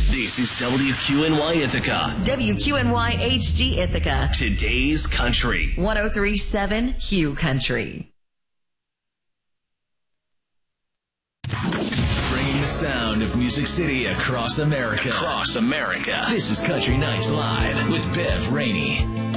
This is WQNY Ithaca. WQNY HD Ithaca. Today's Country. 103.7 Hugh Country. Bringing the sound of Music City across America. This is Country Nights Live with Bev Rainey.